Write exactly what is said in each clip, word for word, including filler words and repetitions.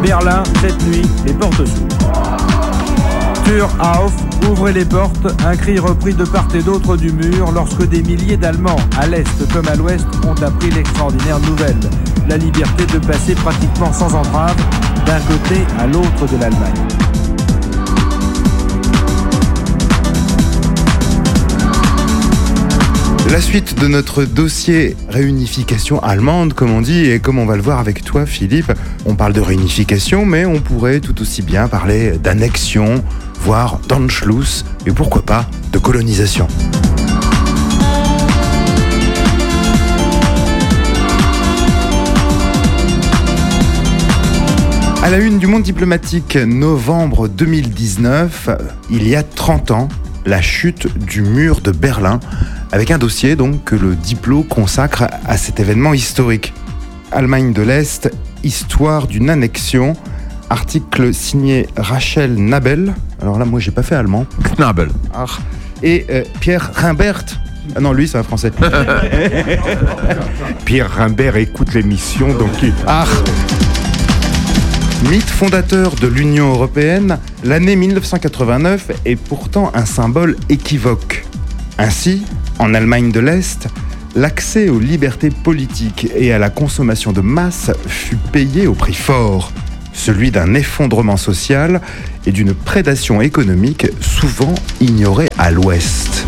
Berlin, cette nuit, les portes s'ouvrent. Tür auf, ouvrez les portes, un cri repris de part et d'autre du mur lorsque des milliers d'Allemands, à l'Est comme à l'Ouest, ont appris l'extraordinaire nouvelle. La liberté de passer pratiquement sans entrave d'un côté à l'autre de l'Allemagne. La suite de notre dossier réunification allemande, comme on dit, et comme on va le voir avec toi, Philippe, on parle de réunification, mais on pourrait tout aussi bien parler d'annexion, voire d'Anschluss, et pourquoi pas de colonisation. À la une du Monde diplomatique, novembre deux mille dix-neuf, il y a trente ans, la chute du mur de Berlin, avec un dossier donc que le Diplo consacre à cet événement historique. Allemagne de l'Est, histoire d'une annexion, article signé Rachel Nabel. Alors là, moi, j'ai pas fait allemand. Knabel. Ah. Et euh, Pierre Rimbert. Ah non, lui, c'est un français. Pierre Rimbert écoute l'émission, donc il... Ah. Mythe fondateur de l'Union européenne, l'année dix-neuf cent quatre-vingt-neuf est pourtant un symbole équivoque. Ainsi, en Allemagne de l'Est, l'accès aux libertés politiques et à la consommation de masse fut payé au prix fort, celui d'un effondrement social et d'une prédation économique souvent ignorée à l'Ouest.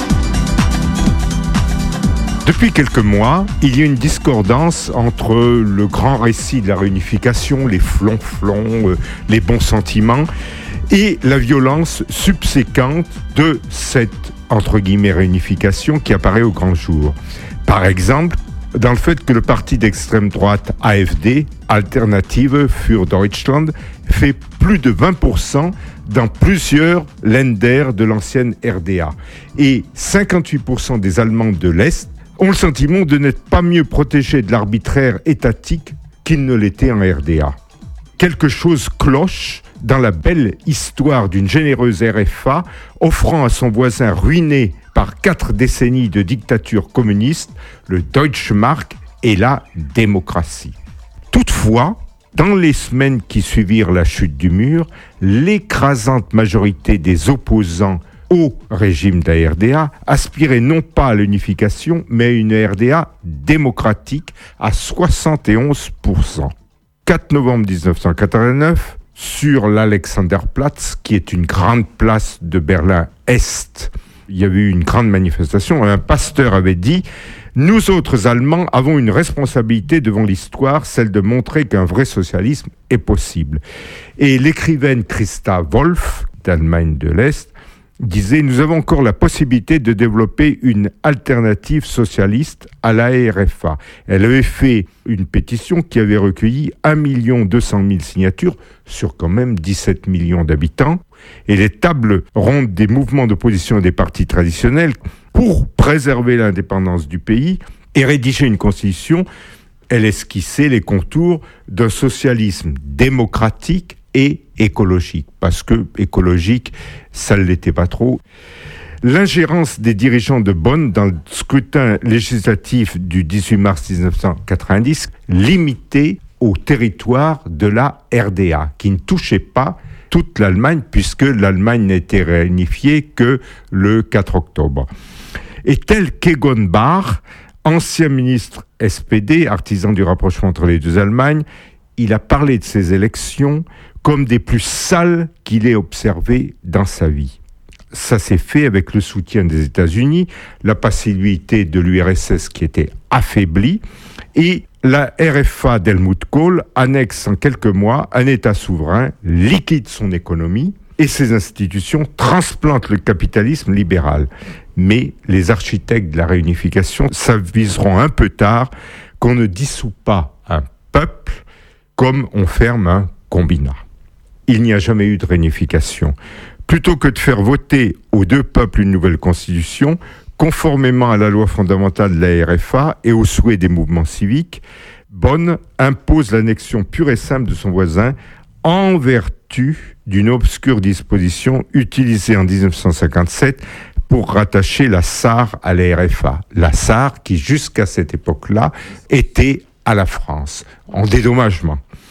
Depuis quelques mois, il y a une discordance entre le grand récit de la réunification, les flonflons, euh, les bons sentiments, et la violence subséquente de cette, entre guillemets, réunification qui apparaît au grand jour. Par exemple, dans le fait que le parti d'extrême droite A F D, Alternative für Deutschland, fait plus de vingt pour cent dans plusieurs Länder de l'ancienne R D A. Et cinquante-huit pour cent des Allemands de l'Est ont le sentiment de n'être pas mieux protégés de l'arbitraire étatique qu'ils ne l'étaient en R D A. Quelque chose cloche dans la belle histoire d'une généreuse R F A offrant à son voisin ruiné par quatre décennies de dictature communiste le Deutsche Mark et la démocratie. Toutefois, dans les semaines qui suivirent la chute du mur, l'écrasante majorité des opposants au régime de la R D A aspirait non pas à l'unification, mais à une R D A démocratique à soixante et onze pour cent. quatre novembre dix-neuf cent quatre-vingt-neuf, sur l'Alexanderplatz, qui est une grande place de Berlin-Est, il y avait eu une grande manifestation. Un pasteur avait dit « Nous autres Allemands avons une responsabilité devant l'histoire, celle de montrer qu'un vrai socialisme est possible. » Et l'écrivaine Christa Wolf, d'Allemagne de l'Est, disait « Nous avons encore la possibilité de développer une alternative socialiste à la R F A. » Elle avait fait une pétition qui avait recueilli un million deux cent mille signatures sur quand même dix-sept millions d'habitants. Et les tables rondes des mouvements d'opposition et des partis traditionnels, pour préserver l'indépendance du pays et rédiger une constitution, elle esquissait les contours d'un socialisme démocratique et écologique, parce que écologique, ça ne l'était pas trop. L'ingérence des dirigeants de Bonn dans le scrutin législatif du dix-huit mars dix-neuf cent quatre-vingt-dix limitait au territoire de la R D A, qui ne touchait pas toute l'Allemagne, puisque l'Allemagne n'était réunifiée que le quatre octobre. Et tel qu'Egon Bahr, ancien ministre S P D, artisan du rapprochement entre les deux Allemagnes, il a parlé de ces élections comme des plus sales qu'il ait observées dans sa vie. Ça s'est fait avec le soutien des États-Unis, la passivité de l'U R S S qui était affaiblie, et la R F A d'Helmut Kohl annexe en quelques mois un État souverain, liquide son économie, et ses institutions transplantent le capitalisme libéral. Mais les architectes de la réunification s'aviseront un peu tard qu'on ne dissout pas un peuple comme on ferme un combinat. Il n'y a jamais eu de réunification. Plutôt que de faire voter aux deux peuples une nouvelle constitution, conformément à la loi fondamentale de la R F A et aux souhaits des mouvements civiques, Bonn impose l'annexion pure et simple de son voisin en vertu d'une obscure disposition utilisée en dix-neuf cent cinquante-sept pour rattacher la Sarre à la R F A. La Sarre qui, jusqu'à cette époque-là, était à la France, en dédommagement.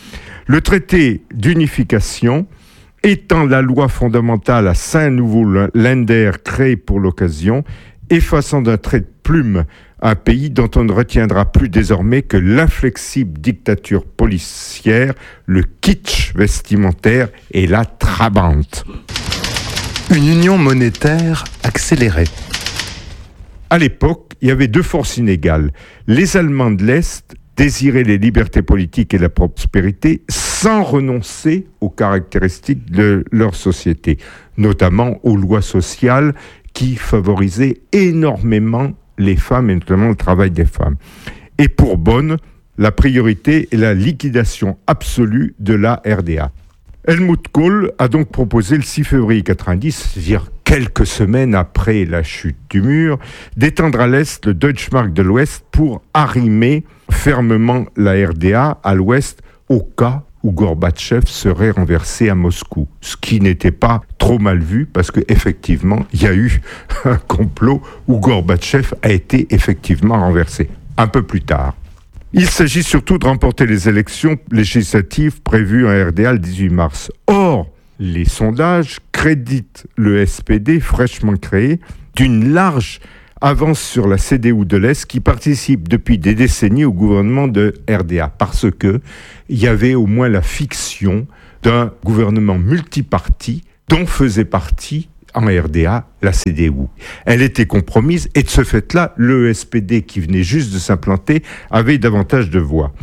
Le traité d'unification étend la loi fondamentale à cinq nouveaux lenders créés pour l'occasion, effaçant d'un trait de plume un pays dont on ne retiendra plus désormais que l'inflexible dictature policière, le kitsch vestimentaire et la trabante. Une union monétaire accélérée. À l'époque, il y avait deux forces inégales. Les Allemands de l'Est désiraient les libertés politiques et la prospérité sans renoncer aux caractéristiques de leur société, notamment aux lois sociales qui favorisaient énormément les femmes et notamment le travail des femmes. Et pour Bonn, la priorité est la liquidation absolue de la R D A. Helmut Kohl a donc proposé le six février quatre-vingt-dix, c'est-à-dire quelques semaines après la chute du mur, d'étendre à l'Est le Deutschmark de l'Ouest pour arrimer fermement la R D A à l'Ouest au cas où Gorbatchev serait renversé à Moscou. Ce qui n'était pas trop mal vu parce qu'effectivement, il y a eu un complot où Gorbatchev a été effectivement renversé. Un peu plus tard. Il s'agit surtout de remporter les élections législatives prévues en R D A le dix-huit mars. Or, les sondages créditent le S P D fraîchement créé d'une large avance sur la C D U de l'Est qui participe depuis des décennies au gouvernement de R D A parce que il y avait au moins la fiction d'un gouvernement multiparti dont faisait partie en R D A la C D U. Elle était compromise et de ce fait-là, le S P D qui venait juste de s'implanter avait davantage de voix.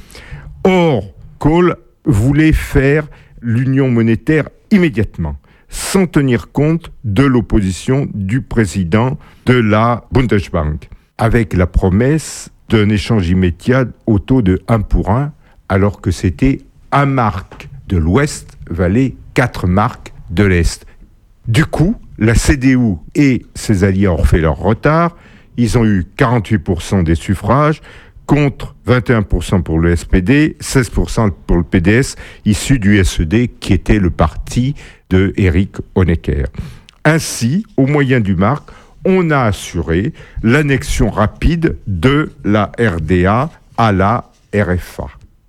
Or, Kohl voulait faire l'union monétaire immédiatement, sans tenir compte de l'opposition du président de la Bundesbank, avec la promesse d'un échange immédiat au taux de un pour un, alors que c'était un mark de l'Ouest valait quatre marks de l'Est. Du coup, la C D U et ses alliés ont fait leur retard. Ils ont eu quarante-huit pour cent des suffrages, contre vingt et un pour cent pour le S P D, seize pour cent pour le P D S, issu du S E D, qui était le parti de Erich Honecker. Ainsi, au moyen du mark, on a assuré l'annexion rapide de la R D A à la R F A.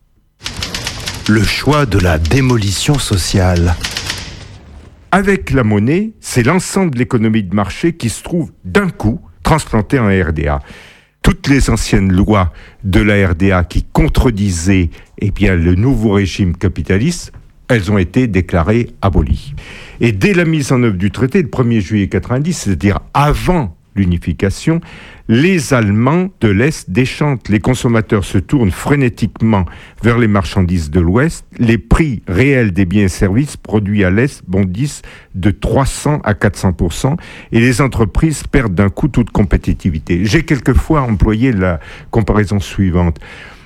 Le choix de la démolition sociale. Avec la monnaie, c'est l'ensemble de l'économie de marché qui se trouve d'un coup transplantée en R D A. Toutes les anciennes lois de la R D A qui contredisaient eh bien, le nouveau régime capitaliste, elles ont été déclarées abolies. Et dès la mise en œuvre du traité, le premier juillet quatre-vingt-dix, c'est-à-dire avant l'unification, les Allemands de l'Est déchantent. Les consommateurs se tournent frénétiquement vers les marchandises de l'Ouest. Les prix réels des biens et services produits à l'Est bondissent de trois cents à quatre cents pour cent et les entreprises perdent d'un coup toute compétitivité. J'ai quelquefois employé la comparaison suivante.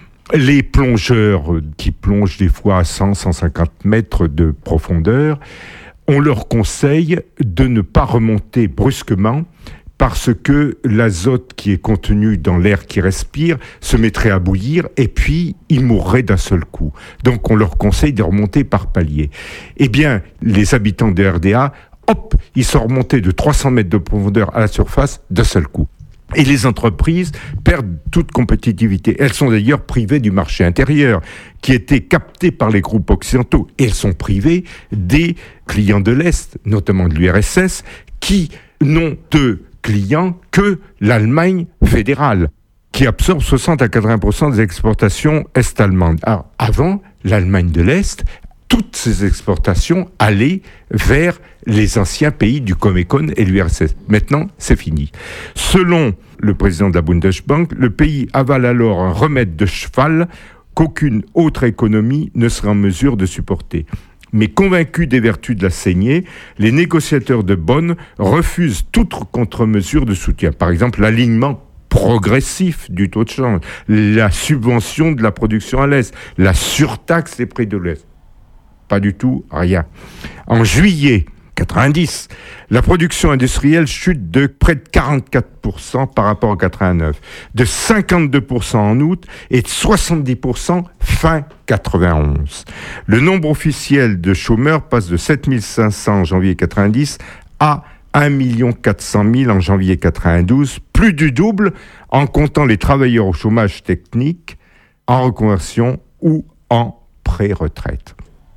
Les plongeurs qui plongent des fois à cent à cent cinquante mètres de profondeur, on leur conseille de ne pas remonter brusquement parce que l'azote qui est contenu dans l'air qu'ils respirent se mettrait à bouillir et puis ils mourraient d'un seul coup. Donc on leur conseille de remonter par paliers. Eh bien, les habitants de R D A, hop, ils sont remontés de trois cents mètres de profondeur à la surface d'un seul coup. Et les entreprises perdent toute compétitivité. Elles sont d'ailleurs privées du marché intérieur, qui était capté par les groupes occidentaux. Et elles sont privées des clients de l'Est, notamment de l'U R S S, qui n'ont de clients que l'Allemagne fédérale, qui absorbe soixante à quatre-vingts pour cent des exportations est-allemandes. Alors, avant, l'Allemagne de l'Est, toutes ces exportations allaient vers les anciens pays du Comecon et l'U R S S. Maintenant, c'est fini. Selon le président de la Bundesbank, le pays avale alors un remède de cheval qu'aucune autre économie ne sera en mesure de supporter. Mais convaincus des vertus de la saignée, les négociateurs de Bonn refusent toute contre-mesure de soutien. Par exemple, l'alignement progressif du taux de change, la subvention de la production à l'Est, la surtaxe des prix de l'Est. Pas du tout, rien. En juillet quatre-vingt-dix, la production industrielle chute de près de quarante-quatre pour cent par rapport à quatre-vingt-neuf, de cinquante-deux pour cent en août et de soixante-dix pour cent fin quatre-vingt-onze. Le nombre officiel de chômeurs passe de sept mille cinq cents en janvier quatre-vingt-dix à un million quatre cent mille en janvier quatre-vingt-douze, plus du double en comptant les travailleurs au chômage technique, en reconversion ou en pré-retraite.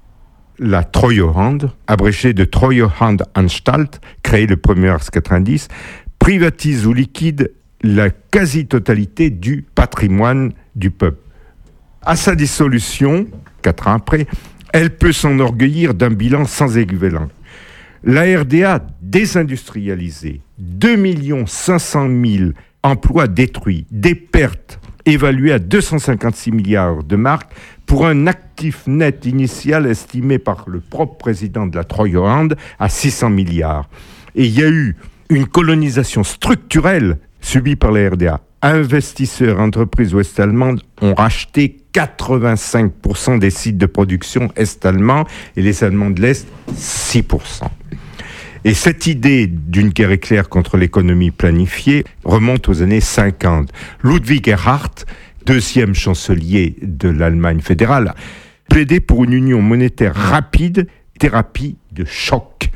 La Treuhand, abrégée de Treuhandanstalt, créée le premier mars quatre-vingt-dix, privatise ou liquide la quasi-totalité du patrimoine du peuple. À sa dissolution, quatre ans après, elle peut s'enorgueillir d'un bilan sans équivalent. La R D A désindustrialisée, deux millions cinq cent mille emplois détruits, des pertes évaluées à deux cent cinquante-six milliards de marks, pour un actif net initial estimé par le propre président de la Treuhand à six cents milliards. Et il y a eu une colonisation structurelle subie par la R D A. Investisseurs, entreprises ouest-allemandes ont racheté quatre-vingt-cinq pour cent des sites de production est-allemands et les Allemands de l'Est, six pour cent. Et cette idée d'une guerre éclair contre l'économie planifiée remonte aux années cinquante. Ludwig Erhard, deuxième chancelier de l'Allemagne fédérale, plaidait pour une union monétaire rapide, thérapie de choc.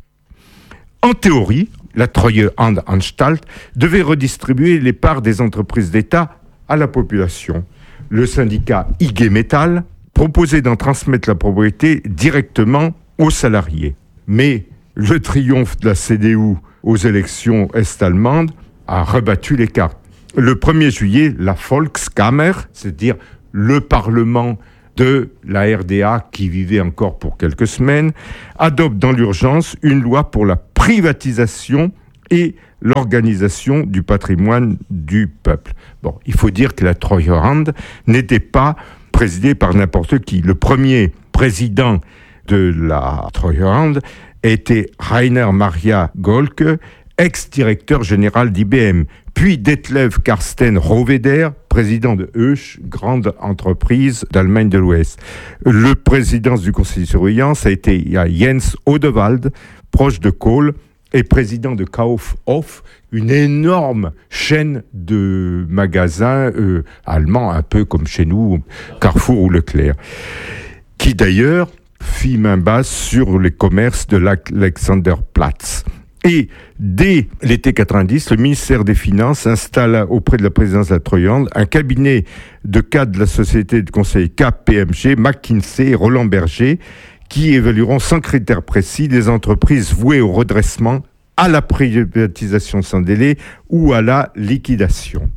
En théorie, la Treuhandanstalt devait redistribuer les parts des entreprises d'État à la population. Le syndicat I G Metall proposait d'en transmettre la propriété directement aux salariés. Mais le triomphe de la C D U aux élections est-allemandes a rebattu les cartes. Le premier juillet, la Volkskammer, c'est-à-dire le Parlement de la R D A qui vivait encore pour quelques semaines, adopte dans l'urgence une loi pour la privatisation et l'organisation du patrimoine du peuple. Bon, il faut dire que la Treuhand n'était pas présidée par n'importe qui. Le premier président de la Treuhand était Rainer Maria Golke, ex-directeur général d'I B M, puis Detlev Karsten Rohweder, président de Hoesch, grande entreprise d'Allemagne de l'Ouest. Le président du conseil de surveillance a été Jens Odewald, proche de Kohl, et président de Kaufhof, une énorme chaîne de magasins euh, allemands, un peu comme chez nous, Carrefour ou Leclerc, qui d'ailleurs fit main basse sur les commerces de l'Alexanderplatz. Et dès l'été quatre-vingt-dix, le ministère des Finances installa auprès de la présidence de la Treuhand un cabinet de cadres de la société de conseil K P M G, McKinsey et Roland Berger, qui évalueront sans critères précis des entreprises vouées au redressement, à la privatisation sans délai ou à la liquidation.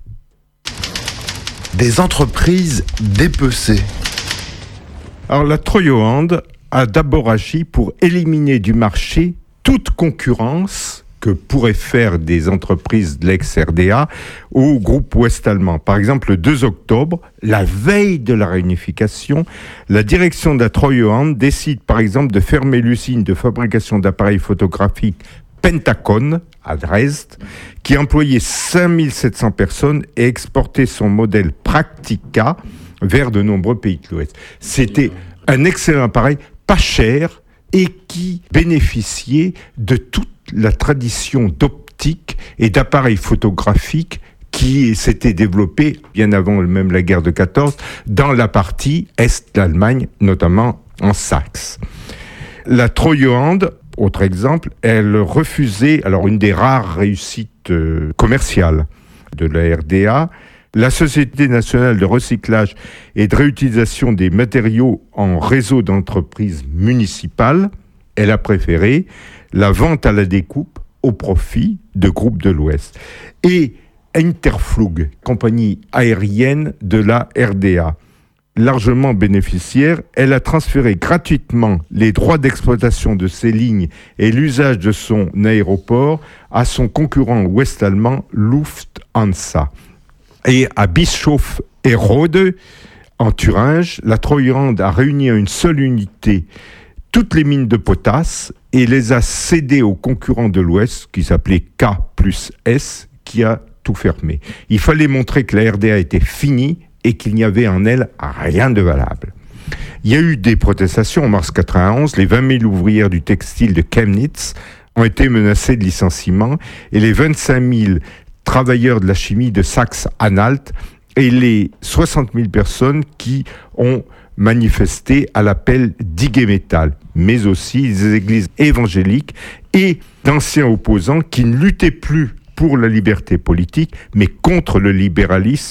Des entreprises dépecées. Alors la Treuhand a d'abord agi pour éliminer du marché toute concurrence que pourraient faire des entreprises de l'ex-R D A au groupe ouest-allemand. Par exemple, le deux octobre, la veille de la réunification, la direction de la Treuhand décide par exemple de fermer l'usine de fabrication d'appareils photographiques Pentacon à Dresde, qui employait cinq mille sept cents personnes et exportait son modèle Praktica vers de nombreux pays de l'Ouest. C'était un excellent appareil, pas cher, et qui bénéficiait de toute la tradition d'optique et d'appareils photographiques qui s'était développée bien avant même la guerre de quatorze dans la partie est de l'Allemagne, notamment en Saxe. La Treuhand, autre exemple, elle refusait, alors une des rares réussites euh, commerciales de la R D A, la Société nationale de recyclage et de réutilisation des matériaux en réseau d'entreprises municipales. Elle a préféré la vente à la découpe au profit de groupes de l'Ouest. Et Interflug, compagnie aérienne de la R D A, largement bénéficiaire, elle a transféré gratuitement les droits d'exploitation de ses lignes et l'usage de son aéroport à son concurrent ouest-allemand Lufthansa. Et à Bischof-Erode, en Thuringe, la Treuhand a réuni à une seule unité toutes les mines de potasse et les a cédées aux concurrents de l'Ouest, qui s'appelait K plus S, qui a tout fermé. Il fallait montrer que la R D A était finie et qu'il n'y avait en elle rien de valable. Il y a eu des protestations en mars quatre-vingt-onze. Les vingt mille ouvrières du textile de Chemnitz ont été menacées de licenciement et les vingt-cinq mille travailleurs de la chimie de Saxe-Anhalt et les soixante mille personnes qui ont manifesté à l'appel d'I G Metall, mais aussi des églises évangéliques et d'anciens opposants qui ne luttaient plus pour la liberté politique, mais contre le libéralisme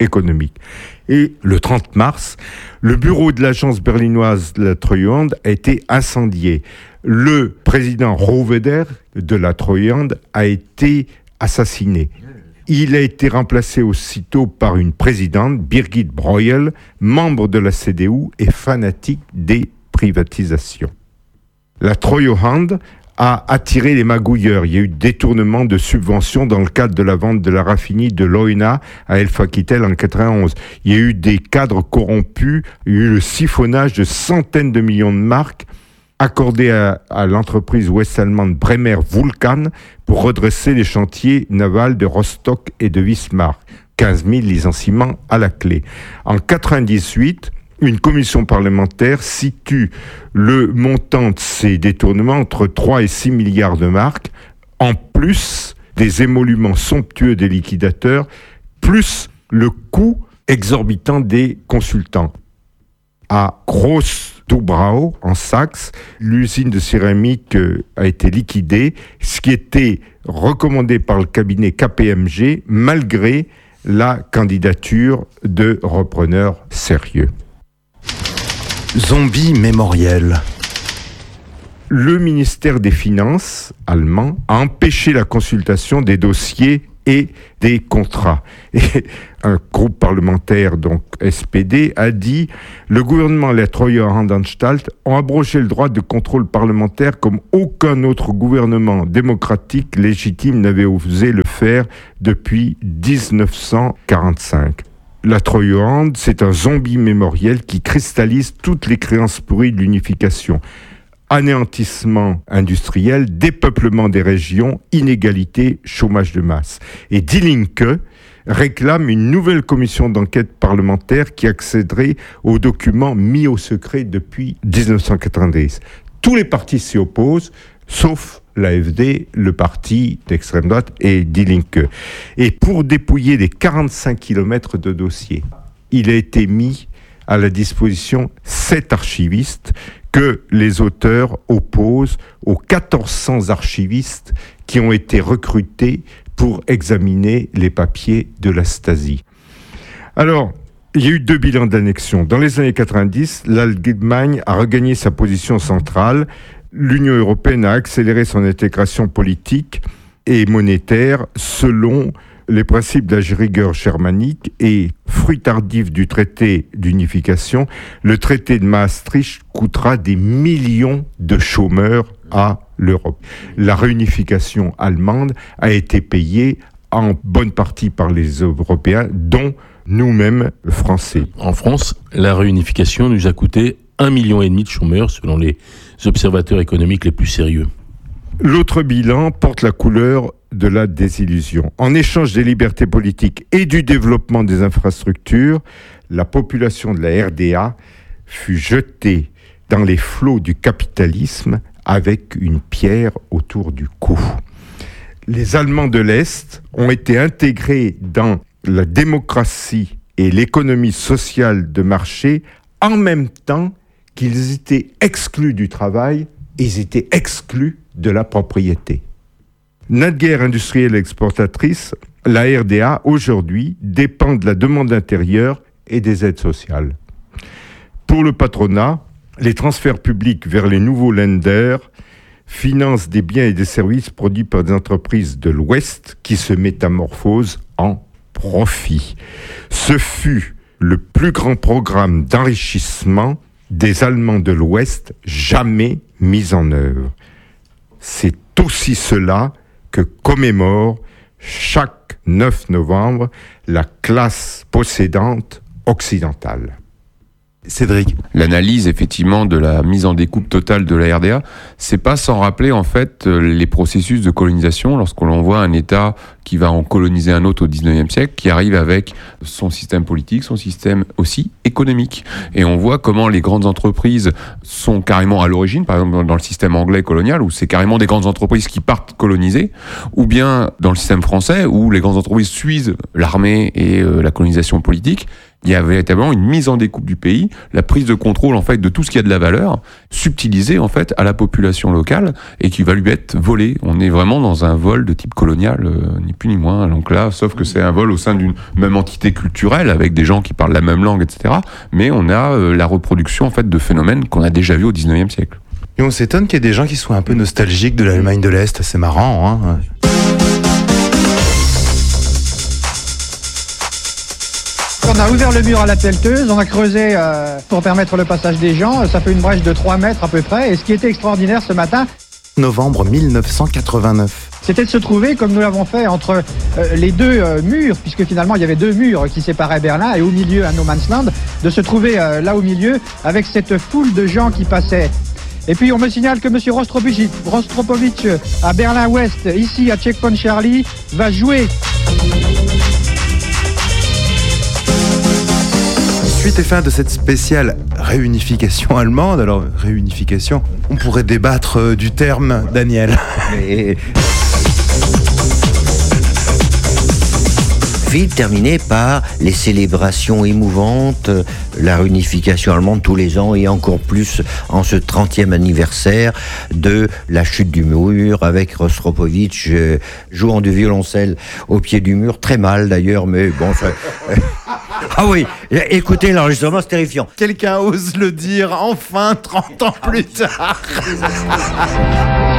économique. Et le trente mars, le bureau de l'agence berlinoise de la Treuhand a été incendié. Le président Rohwedder de la Treuhand a été assassiné. Il a été remplacé aussitôt par une présidente, Birgit Breuel, membre de la C D U et fanatique des privatisations. La Treuhand a attiré les magouilleurs. Il y a eu détournement de subventions dans le cadre de la vente de la raffinerie de Leuna à Elf-Aquitaine en quatre-vingt-onze. Il y a eu des cadres corrompus, il y a eu le siphonnage de centaines de millions de marks accordés à, à l'entreprise ouest-allemande Bremer Vulkan pour redresser les chantiers navals de Rostock et de Wismar. quinze mille licenciements à la clé. En quatre-vingt-dix-huit, une commission parlementaire situe le montant de ces détournements entre trois et six milliards de marks, en plus des émoluments somptueux des liquidateurs, plus le coût exorbitant des consultants. À Groß-Dubrau, en Saxe, l'usine de céramique a été liquidée, ce qui était recommandé par le cabinet K P M G, malgré la candidature de repreneurs sérieux. Zombie mémoriel. Le ministère des Finances allemand a empêché la consultation des dossiers et des contrats. Et un groupe parlementaire, donc S P D, a dit « Le gouvernement et la Treuhandanstalt ont abrogé le droit de contrôle parlementaire comme aucun autre gouvernement démocratique légitime n'avait osé le faire depuis dix-neuf cent quarante-cinq. » La Treuhand, c'est un zombie mémoriel qui cristallise toutes les créances pourries de l'unification. Anéantissement industriel, dépeuplement des régions, inégalité, chômage de masse. Et Die Linke réclame une nouvelle commission d'enquête parlementaire qui accéderait aux documents mis au secret depuis dix-neuf cent quatre-vingt-dix. Tous les partis s'y opposent, sauf l'A F D, le parti d'extrême droite, et Die Linke. Et pour dépouiller les quarante-cinq kilomètres de dossiers, il a été mis à la disposition sept archivistes que les auteurs opposent aux quatorze cents archivistes qui ont été recrutés pour examiner les papiers de la Stasi. Alors, il y a eu deux bilans d'annexion. Dans les années quatre-vingt-dix, l'Allemagne a regagné sa position centrale. L'Union européenne a accéléré son intégration politique et monétaire selon les principes de la rigueur germanique et, fruit tardif du traité d'unification, le traité de Maastricht coûtera des millions de chômeurs à l'Europe. La réunification allemande a été payée en bonne partie par les Européens, dont nous-mêmes Français. En France, la réunification nous a coûté un million et demi de chômeurs selon les observateurs économiques les plus sérieux. L'autre bilan porte la couleur de la désillusion. En échange des libertés politiques et du développement des infrastructures, la population de la R D A fut jetée dans les flots du capitalisme avec une pierre autour du cou. Les Allemands de l'Est ont été intégrés dans la démocratie et l'économie sociale de marché en même temps qu'ils étaient exclus du travail, ils étaient exclus de la propriété. Notre guerre industrielle exportatrice, la R D A, aujourd'hui, dépend de la demande intérieure et des aides sociales. Pour le patronat, les transferts publics vers les nouveaux Länder financent des biens et des services produits par des entreprises de l'Ouest qui se métamorphosent en profit. Ce fut le plus grand programme d'enrichissement des Allemands de l'Ouest jamais mis en œuvre. C'est aussi cela que commémore chaque neuf novembre la classe possédante occidentale. Cédric. L'analyse, effectivement, de la mise en découpe totale de la R D A, c'est pas sans rappeler, en fait, les processus de colonisation lorsqu'on voit un État qui va en coloniser un autre au dix-neuvième siècle, qui arrive avec son système politique, son système aussi économique. Et on voit comment les grandes entreprises sont carrément à l'origine, par exemple dans le système anglais colonial, où c'est carrément des grandes entreprises qui partent coloniser, ou bien dans le système français, où les grandes entreprises suivent l'armée et euh, la colonisation politique. Il y a véritablement une mise en découpe du pays, la prise de contrôle en fait de tout ce qui a de la valeur, subtilisée en fait à la population locale et qui va lui être volée. On est vraiment dans un vol de type colonial, euh, ni plus ni moins. Donc là, sauf que c'est un vol au sein d'une même entité culturelle, avec des gens qui parlent la même langue, et cetera. Mais on a euh, la reproduction, en fait, de phénomènes qu'on a déjà vus au dix-neuvième siècle. Et on s'étonne qu'il y ait des gens qui soient un peu nostalgiques de l'Allemagne de l'Est. C'est marrant, hein. On a ouvert le mur à la pelleteuse, on a creusé euh, pour permettre le passage des gens. Ça fait une brèche de trois mètres à peu près. Et ce qui était extraordinaire ce matin, novembre mille neuf cent quatre-vingt-neuf. c'était de se trouver, comme nous l'avons fait, entre euh, les deux euh, murs, puisque finalement il y avait deux murs qui séparaient Berlin, et au milieu un no man's land, de se trouver euh, là au milieu avec cette foule de gens qui passaient. Et puis on me signale que M. Rostropovitch, Rostropovitch à Berlin-Ouest, ici à Checkpoint Charlie, va jouer. Suite et fin de cette spéciale réunification allemande. Alors, réunification, on pourrait débattre euh, du terme, Daniel. Et... Film terminé par les célébrations émouvantes, la réunification allemande tous les ans et encore plus en ce trentième anniversaire de la chute du mur avec Rostropovitch euh, jouant du violoncelle au pied du mur, très mal d'ailleurs, mais bon... Ça... Ah oui, écoutez l'enregistrement, c'est terrifiant. Quelqu'un ose le dire, enfin, trente ans plus tard.